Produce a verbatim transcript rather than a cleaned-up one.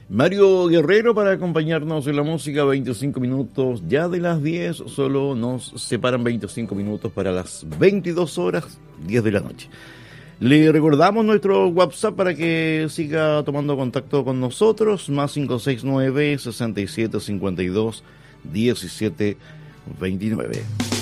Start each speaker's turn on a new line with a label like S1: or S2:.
S1: Mario Guerrero para acompañarnos en la música, veinticinco minutos ya de las diez, solo nos separan veinticinco minutos para las veintidós horas, diez de la noche. Le recordamos nuestro WhatsApp para que siga tomando contacto con nosotros, más cinco seis nueve, seis siete cinco dos, uno siete dos nueve.